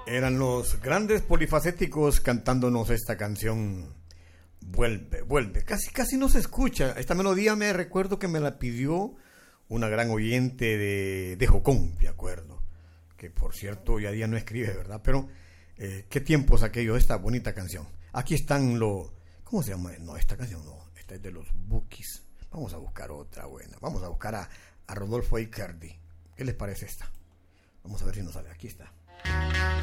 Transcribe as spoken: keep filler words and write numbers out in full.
Eran los grandes polifacéticos cantándonos esta canción. Vuelve, vuelve. Casi, casi no se escucha. Esta melodía me recuerdo que me la pidió una gran oyente de, de Jocón, me acuerdo. Que por cierto hoy a día no escribe, ¿verdad? Pero eh, qué tiempos aquellos, esta bonita canción. Aquí están los... ¿Cómo se llama? No, esta canción no. Esta es de los Bukis. Vamos a buscar otra buena. Vamos a buscar a, a Rodolfo Aicardi. ¿Qué les parece esta? Vamos a ver si nos sale. Aquí está.